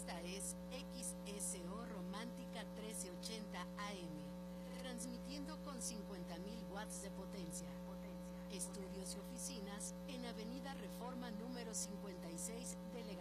Esta es XSO Romántica 1380 AM, transmitiendo con 50.000 watts de potencia. Estudios y oficinas.